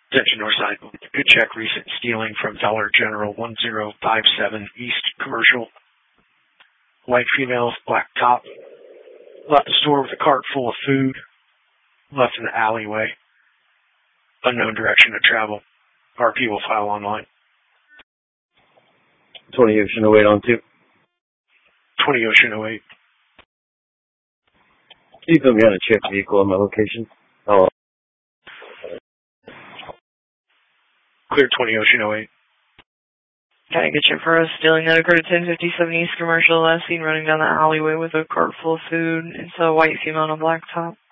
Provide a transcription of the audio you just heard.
Attention Northside. Good check recent stealing from Dollar General 1057 East Commercial. White female, black top. Left the store with a cart full of food. Left in the alleyway. Unknown direction of travel. RP will file online. 20 Ocean 08 on 2. 20 Ocean 08. Can you put me on a check vehicle on my location? Oh. Clear 20 Ocean 08. Got a good check for us. Stealing that occurred at 1057 East Commercial. Last seen running down the alleyway with a cart full of food. It's a white female on a black top.